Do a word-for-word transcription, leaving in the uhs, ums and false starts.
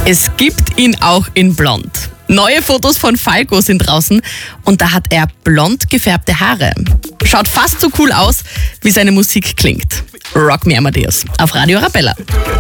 Es gibt ihn auch in blond. Neue Fotos von Falco sind draußen und da hat er blond gefärbte Haare. Schaut fast so cool aus, wie seine Musik klingt. Rock Me Amadeus auf Radio Arabella.